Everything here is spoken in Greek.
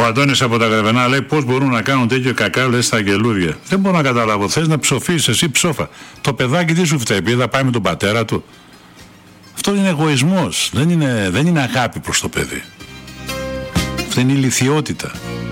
Αντώνης από τα Γρεβενά λέει: πώς μπορούν να κάνουν τέτοιο κακά, λες, στα αγγελούδια. Δεν μπορώ να καταλάβω. Θες να ψοφείς εσύ ψόφα. Το παιδάκι τι σου φταίει, επειδή θα πάει με τον πατέρα του. Αυτό είναι εγωισμός. Δεν είναι αγάπη προς το παιδί. Αυτό είναι ηλιθιότητα.